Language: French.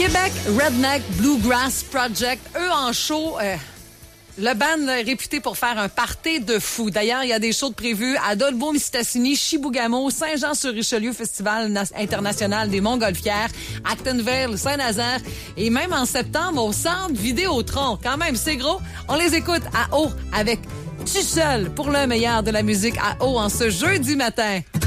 Québec Redneck Bluegrass Project, eux en show... Le band est réputé pour faire un party de fou. D'ailleurs, il y a des shows de prévus à Dolbeau-Mistassini, Chibougamau, Saint-Jean-sur-Richelieu, Festival international des Montgolfières, Actonville, Saint-Nazaire et même en septembre au Centre Vidéotron. Quand même, c'est gros. On les écoute à eau avec Tu seul pour le meilleur de la musique à eau en ce jeudi matin.